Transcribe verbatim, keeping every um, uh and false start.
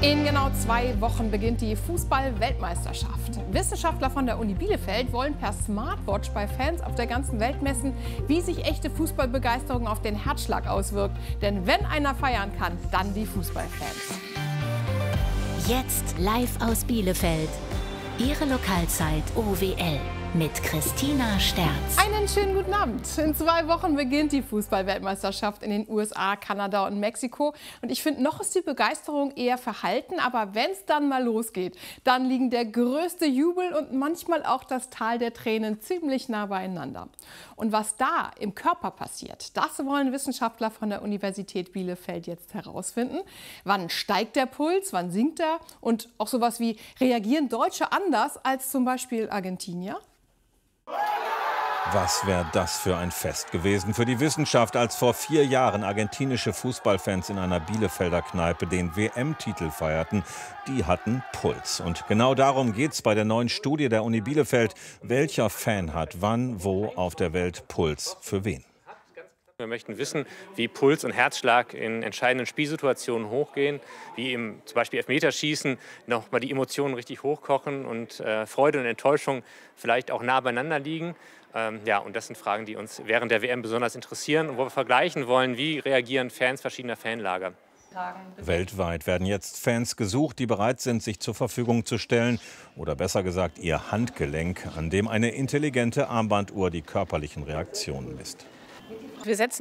In genau zwei Wochen beginnt die Fußball-Weltmeisterschaft. Wissenschaftler von der Uni Bielefeld wollen per Smartwatch bei Fans auf der ganzen Welt messen, wie sich echte Fußballbegeisterung auf den Herzschlag auswirkt. Denn wenn einer feiern kann, dann die Fußballfans. Jetzt live aus Bielefeld. Ihre Lokalzeit O W L mit Christina Sterz. Einen schönen guten Abend. In zwei Wochen beginnt die Fußball-Weltmeisterschaft in den U S A, Kanada und Mexiko. Und ich finde, noch ist die Begeisterung eher verhalten. Aber wenn es dann mal losgeht, dann liegen der größte Jubel und manchmal auch das Tal der Tränen ziemlich nah beieinander. Und was da im Körper passiert, das wollen Wissenschaftler von der Universität Bielefeld jetzt herausfinden. Wann steigt der Puls, wann sinkt er? Und auch sowas wie, reagieren Deutsche anders als zum Beispiel Argentinier? Was wäre das für ein Fest gewesen für die Wissenschaft, als vor vier Jahren argentinische Fußballfans in einer Bielefelder Kneipe den W M-Titel feierten. Die hatten Puls. Und genau darum geht es bei der neuen Studie der Uni Bielefeld. Welcher Fan hat wann, wo auf der Welt Puls für wen? Wir möchten wissen, wie Puls und Herzschlag in entscheidenden Spielsituationen hochgehen, wie im zum Beispiel Elfmeterschießen noch mal die Emotionen richtig hochkochen und äh, Freude und Enttäuschung vielleicht auch nah beieinander liegen. Ähm, ja, und das sind Fragen, die uns während der W M besonders interessieren und wo wir vergleichen wollen, wie reagieren Fans verschiedener Fanlager. Weltweit werden jetzt Fans gesucht, die bereit sind, sich zur Verfügung zu stellen. Oder besser gesagt, ihr Handgelenk, an dem eine intelligente Armbanduhr die körperlichen Reaktionen misst. Wir setzen